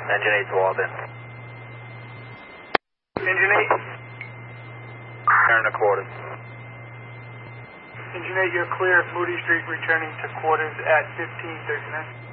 Engine 8 to Walden. Engine 8? Turn to quarters. Engine 8, you're clear of Moody Street, returning to quarters at 1539.